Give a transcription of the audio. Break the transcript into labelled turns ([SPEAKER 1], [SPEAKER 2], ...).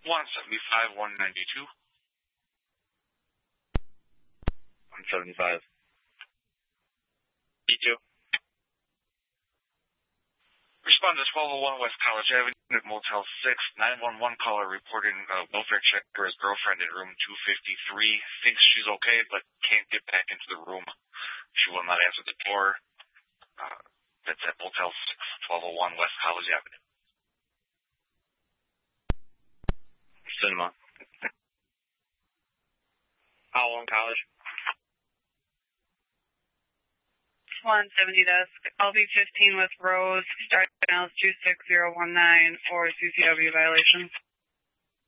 [SPEAKER 1] 175, 192.
[SPEAKER 2] 175.
[SPEAKER 3] B2.
[SPEAKER 1] Respond to 1201 West College Avenue at Motel 6. 911 caller reporting a welfare check for his girlfriend in room 253. Thinks she's okay, but can't get back into the room. She will not answer the door. That's at Motel 6, 1201 West College Avenue.
[SPEAKER 2] Cinema.
[SPEAKER 3] Howell College.
[SPEAKER 4] 170 desk, LB15 with Rose, start now 26019 for CCW violation.